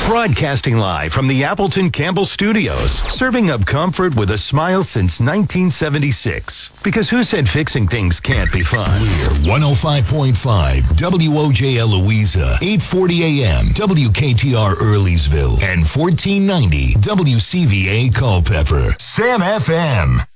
Broadcasting live from the Appleton Campbell Studios, serving up comfort with a smile since 1976. Because who said fixing things can't be fun? We're 105.5 WOJL Louisa, 840 AM, WKTR Earleysville, and 1490 WCVA Culpeper. Sam FM.